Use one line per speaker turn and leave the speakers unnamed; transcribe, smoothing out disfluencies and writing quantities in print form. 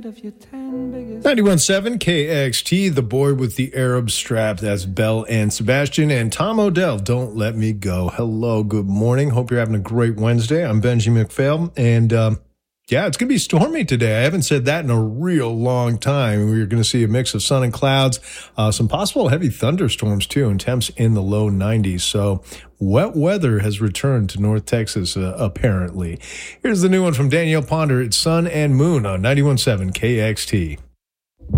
91.7 KXT, the boy with the Arab strap. That's Belle and Sebastian and Tom Odell. Don't let me go. Hello, good morning. Hope you're having a great Wednesday. I'm Benji McPhail, and yeah, it's going to be stormy today. I haven't said that in a real long time. We're going to see a mix of sun and clouds, some possible heavy thunderstorms too, and temps in the low 90s. So wet weather has returned to North Texas, apparently. Here's the new one from Danielle Ponder. It's Sun and Moon on 91.7 KXT.